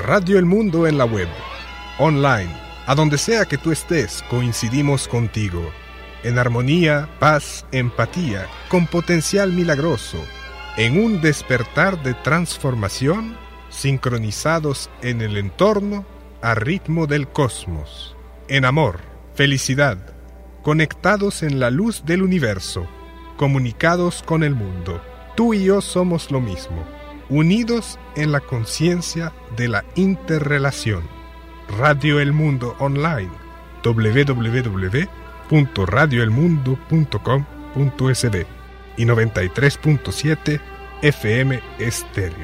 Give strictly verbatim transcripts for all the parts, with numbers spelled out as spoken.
Radio El Mundo en la web, online, a donde sea que tú estés, coincidimos contigo. En armonía, paz, empatía, con potencial milagroso, en un despertar de transformación, sincronizados en el entorno, a ritmo del cosmos. En amor, felicidad, conectados en la luz del universo, comunicados con el mundo. Tú y yo somos lo mismo, unidos en la conciencia de la interrelación. Radio El Mundo Online, doble u doble u doble u punto radio el mundo punto com punto es de y noventa y tres punto siete F M Estéreo.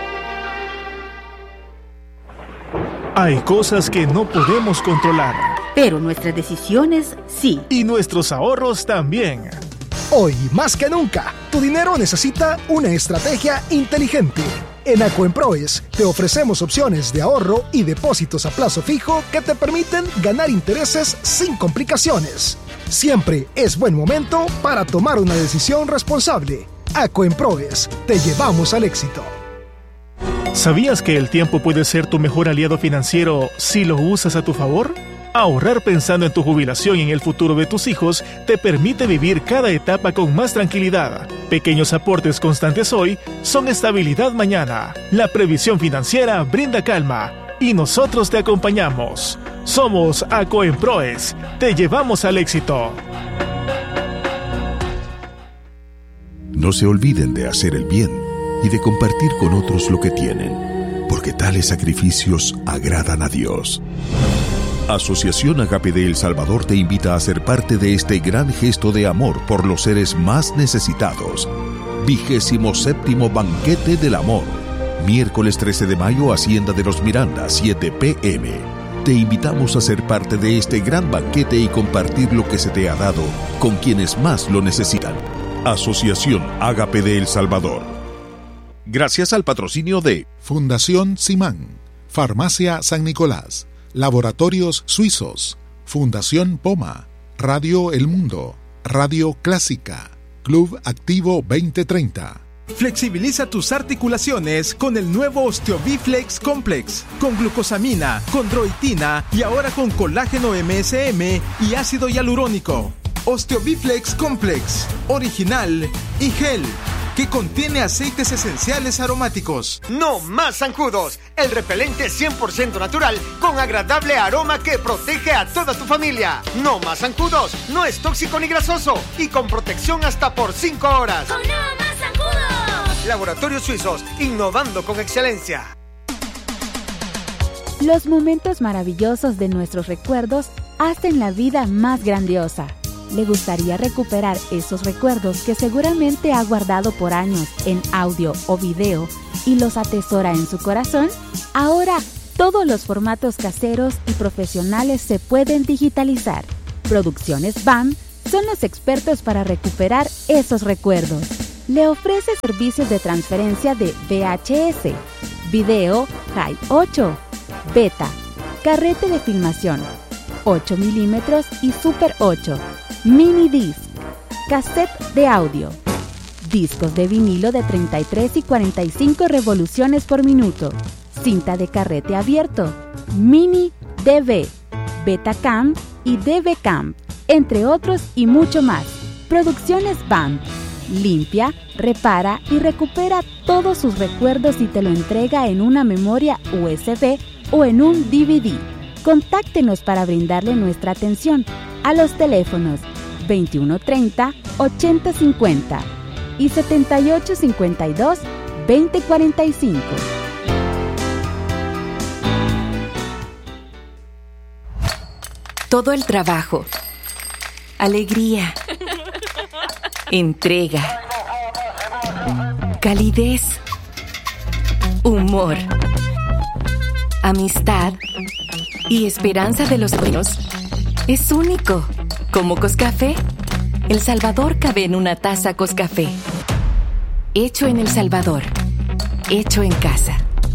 Hay cosas que no podemos controlar, pero nuestras decisiones sí. Y nuestros ahorros también. Hoy, más que nunca, tu dinero necesita una estrategia inteligente. En Acuemproes te ofrecemos opciones de ahorro y depósitos a plazo fijo que te permiten ganar intereses sin complicaciones. Siempre es buen momento para tomar una decisión responsable. Acuemproes, te llevamos al éxito. ¿Sabías que el tiempo puede ser tu mejor aliado financiero si lo usas a tu favor? Ahorrar pensando en tu jubilación y en el futuro de tus hijos te permite vivir cada etapa con más tranquilidad. Pequeños aportes constantes hoy son estabilidad mañana. La previsión financiera brinda calma y nosotros te acompañamos. Somos Acuemproes, te llevamos al éxito. No se olviden de hacer el bien y de compartir con otros lo que tienen, porque tales sacrificios agradan a Dios. Asociación Agape de El Salvador te invita a ser parte de este gran gesto de amor por los seres más necesitados. Vigésimo séptimo Banquete del Amor. Miércoles trece de mayo, Hacienda de los Miranda, siete p m Te invitamos a ser parte de este gran banquete y compartir lo que se te ha dado con quienes más lo necesitan. Asociación Agape de El Salvador. Gracias al patrocinio de Fundación Simán, Farmacia San Nicolás, Laboratorios Suizos, Fundación Poma, Radio El Mundo, Radio Clásica, Club Activo veinte treinta. Flexibiliza tus articulaciones con el nuevo OsteoBiflex Complex, con glucosamina, chondroitina y ahora con colágeno M S M y ácido hialurónico. OsteoBiflex Complex, original y gel, que contiene aceites esenciales aromáticos. No más zancudos, el repelente cien por ciento natural con agradable aroma que protege a toda tu familia. No más zancudos, no es tóxico ni grasoso y con protección hasta por cinco horas. ¡Con No Más Zancudos! Laboratorios Suizos, innovando con excelencia. Los momentos maravillosos de nuestros recuerdos hacen la vida más grandiosa. ¿Le gustaría recuperar esos recuerdos que seguramente ha guardado por años en audio o video y los atesora en su corazón? Ahora, todos los formatos caseros y profesionales se pueden digitalizar. Producciones B A M son los expertos para recuperar esos recuerdos. Le ofrece servicios de transferencia de V H S, video High ocho, Beta, carrete de filmación, ocho milímetros y Super ocho, Mini Disc, cassette de audio, discos de vinilo de treinta y tres y cuarenta y cinco revoluciones por minuto, cinta de carrete abierto, Mini D V, Betacam y D V Cam, entre otros y mucho más. Producciones B A M. Limpia, repara y recupera todos sus recuerdos y te lo entrega en una memoria U S B o en un D V D. Contáctenos para brindarle nuestra atención a los teléfonos veintiuno treinta, ochenta cincuenta y setenta y ocho cincuenta y dos, veinte cuarenta y cinco. Todo el trabajo, alegría, entrega, calidez, humor, amistad y esperanza de los buenos es único. Como Coscafé, El Salvador cabe en una taza Coscafé. Hecho en El Salvador, hecho en casa.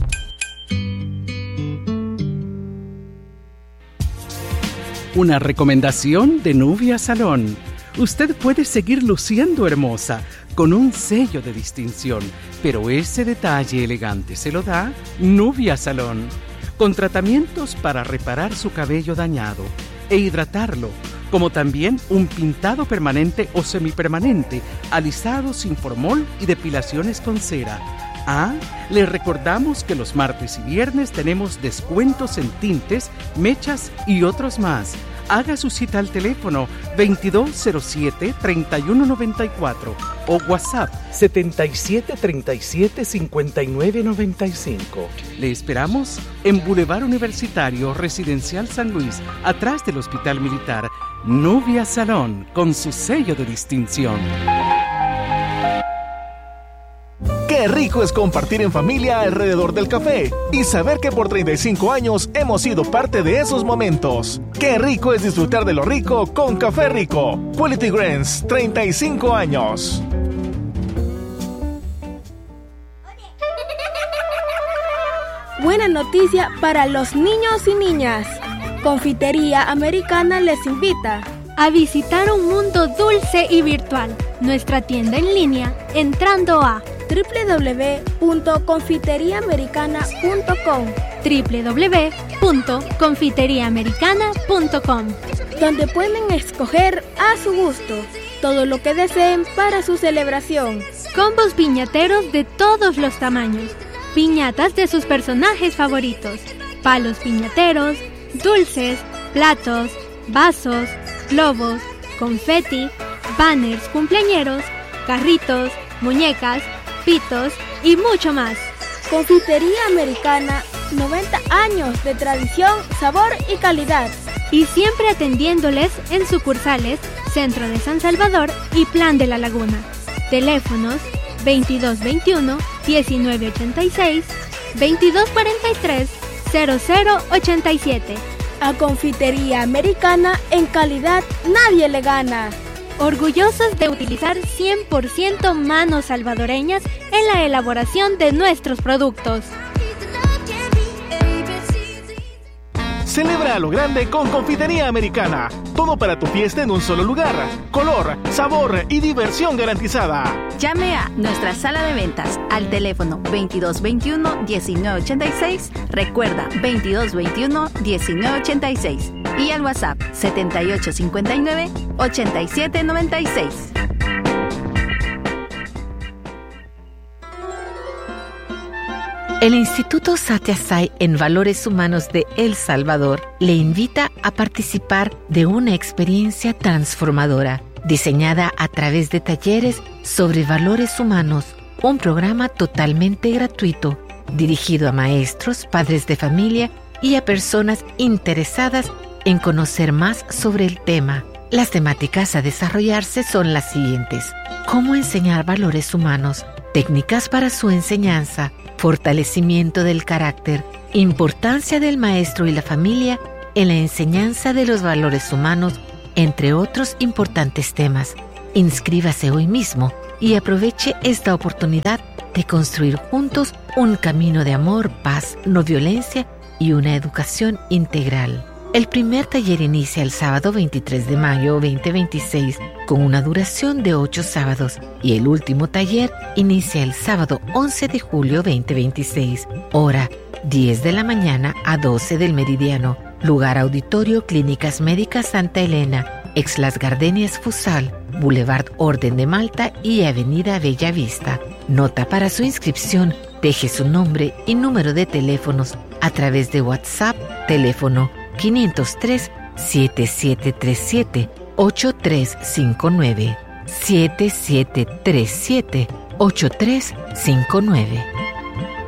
Una recomendación de Nubia Salón. Usted puede seguir luciendo hermosa, con un sello de distinción, pero ese detalle elegante se lo da Nubia Salón, con tratamientos para reparar su cabello dañado e hidratarlo, como también un pintado permanente o semipermanente, alisado sin formol y depilaciones con cera. Ah, les recordamos que los martes y viernes tenemos descuentos en tintes, mechas y otros más. Haga su cita al teléfono veintidós cero siete, treinta y uno noventa y cuatro o WhatsApp setenta y siete, treinta y siete, cincuenta y nueve noventa y cinco. Le esperamos en Boulevard Universitario Residencial San Luis, atrás del Hospital Militar. Nubia Salón, con su sello de distinción. Qué rico es compartir en familia alrededor del café y saber que por treinta y cinco años hemos sido parte de esos momentos. Qué rico es disfrutar de lo rico con Café Rico. Quality Grains, treinta y cinco años. Buena noticia para los niños y niñas. Confitería Americana les invita a visitar un mundo dulce y virtual. Nuestra tienda en línea entrando a doble u doble u doble u punto confitería americana punto com doble u doble u doble u punto confitería americana punto com, donde pueden escoger a su gusto todo lo que deseen para su celebración. Combos piñateros de todos los tamaños, piñatas de sus personajes favoritos, palos piñateros, dulces, platos, vasos, globos, confeti, banners cumpleañeros, carritos, muñecas, pitos y mucho más. Confitería Americana, noventa años de tradición, sabor y calidad. Y siempre atendiéndoles en sucursales Centro de San Salvador y Plan de la Laguna. Teléfonos veintidós veintiuno, diecinueve ochenta y seis, veintidós cuarenta y tres, cero cero ochenta y siete. A Confitería Americana, en calidad nadie le gana. Orgullosos de utilizar cien por ciento manos salvadoreñas en la elaboración de nuestros productos. Celebra a lo grande con Confitería Americana. Todo para tu fiesta en un solo lugar. Color, sabor y diversión garantizada. Llame a nuestra sala de ventas al teléfono veintidós veintiuno, diecinueve ochenta y seis. Recuerda, veintidós veintiuno, diecinueve ochenta y seis. Y al WhatsApp setenta y ocho cincuenta y nueve, ochenta y siete noventa y seis. El Instituto Satyasai en Valores Humanos de El Salvador le invita a participar de una experiencia transformadora, diseñada a través de talleres sobre valores humanos, un programa totalmente gratuito, dirigido a maestros, padres de familia y a personas interesadas en conocer más sobre el tema. Las temáticas a desarrollarse son las siguientes: cómo enseñar valores humanos, técnicas para su enseñanza, fortalecimiento del carácter, importancia del maestro y la familia en la enseñanza de los valores humanos, entre otros importantes temas. Inscríbase hoy mismo y aproveche esta oportunidad de construir juntos un camino de amor, paz, no violencia y una educación integral. El primer taller inicia el sábado veintitrés de mayo veinte veintiséis con una duración de ocho sábados y el último taller inicia el sábado once de julio veinte veintiséis, hora diez de la mañana a doce del meridiano, lugar auditorio Clínicas Médicas Santa Elena, ex Las Gardenias Fusal, Boulevard Orden de Malta y Avenida Bella Vista. Nota para su inscripción, deje su nombre y número de teléfonos a través de WhatsApp, teléfono quinientos tres, siete siete tres siete, ocho tres cinco nueve, siete siete tres siete, ocho tres cinco nueve.